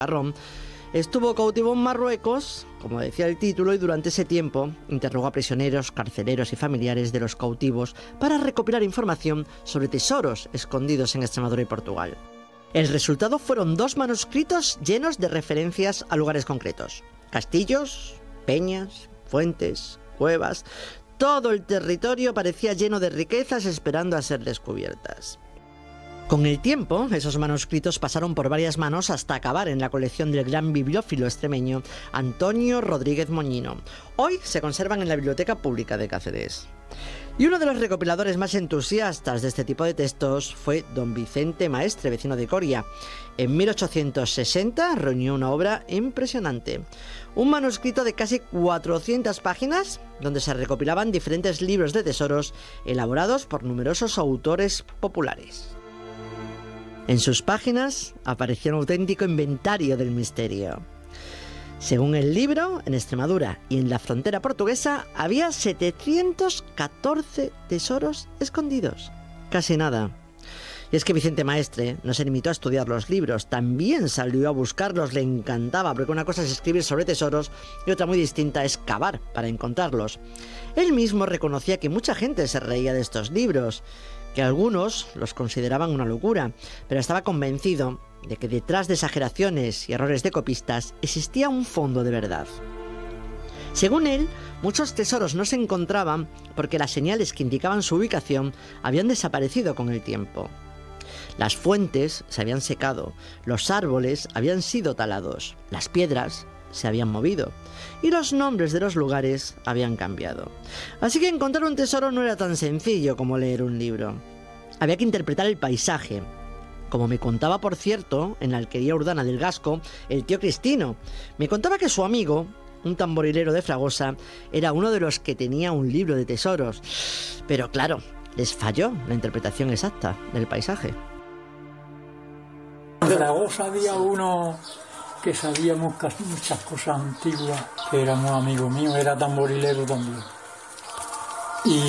Garrón, estuvo cautivo en Marruecos, como decía el título, y durante ese tiempo interrogó a prisioneros, carceleros y familiares de los cautivos para recopilar información sobre tesoros escondidos en Extremadura y Portugal. El resultado fueron 2 manuscritos llenos de referencias a lugares concretos: castillos, peñas, fuentes, cuevas. Todo el territorio parecía lleno de riquezas esperando a ser descubiertas. Con el tiempo, esos manuscritos pasaron por varias manos hasta acabar en la colección del gran bibliófilo extremeño Antonio Rodríguez Moñino. Hoy se conservan en la Biblioteca Pública de Cáceres. Y uno de los recopiladores más entusiastas de este tipo de textos fue don Vicente Maestre, vecino de Coria. En 1860 reunió una obra impresionante. Un manuscrito de casi 400 páginas donde se recopilaban diferentes libros de tesoros elaborados por numerosos autores populares. En sus páginas apareció un auténtico inventario del misterio. Según el libro, en Extremadura y en la frontera portuguesa había 714 tesoros escondidos. Casi nada. Y es que Vicente Maestre no se limitó a estudiar los libros, también salió a buscarlos, le encantaba, porque una cosa es escribir sobre tesoros y otra muy distinta es cavar para encontrarlos. Él mismo reconocía que mucha gente se reía de estos libros, que algunos los consideraban una locura, pero estaba convencido de que detrás de exageraciones y errores de copistas existía un fondo de verdad. Según él, muchos tesoros no se encontraban porque las señales que indicaban su ubicación habían desaparecido con el tiempo. Las fuentes se habían secado, los árboles habían sido talados, las piedras se habían movido y los nombres de los lugares habían cambiado. Así que encontrar un tesoro no era tan sencillo como leer un libro. Había que interpretar el paisaje, como me contaba, por cierto, en la alquería Urdana del Gasco, el tío Cristino. Me contaba que su amigo, un tamborilero de Fragosa, era uno de los que tenía un libro de tesoros. Pero claro, les falló la interpretación exacta del paisaje. En Fragosa había uno que sabíamos muchas cosas antiguas, que era muy amigo mío, era tamborilero también. Y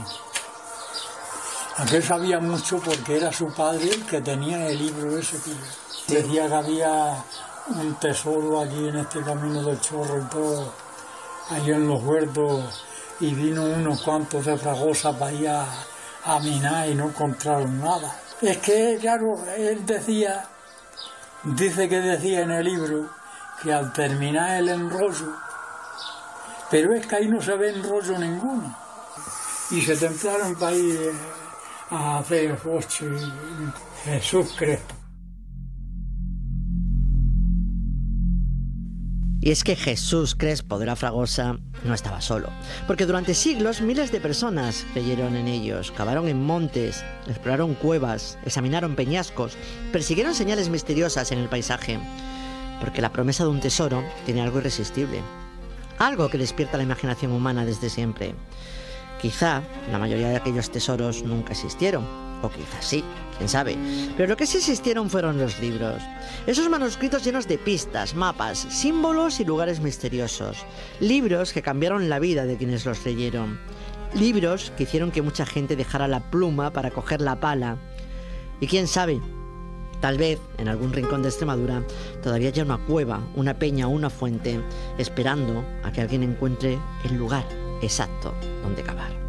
aquel sabía mucho porque era su padre el que tenía el libro ese. Que decía que había un tesoro aquí en este camino del Chorro y todo, ahí en los huertos, y vino unos cuantos de Fragosa para ir a minar y no encontraron nada. Es que, claro, él dice que decía en el libro que al terminar el enrollo, pero es que ahí no se ve enrollo ninguno, y se templaron para ir a hacer coche Jesús Crespo. Y es que Jesús Crespo de la Fragosa no estaba solo, porque durante siglos miles de personas creyeron en ellos, cavaron en montes, exploraron cuevas, examinaron peñascos, persiguieron señales misteriosas en el paisaje, porque la promesa de un tesoro tiene algo irresistible, algo que despierta la imaginación humana desde siempre. Quizá la mayoría de aquellos tesoros nunca existieron, o quizás sí, quién sabe. Pero lo que sí existieron fueron los libros. Esos manuscritos llenos de pistas, mapas, símbolos y lugares misteriosos. Libros que cambiaron la vida de quienes los leyeron. Libros que hicieron que mucha gente dejara la pluma para coger la pala. Y quién sabe, tal vez en algún rincón de Extremadura todavía haya una cueva, una peña o una fuente esperando a que alguien encuentre el lugar exacto donde cavar.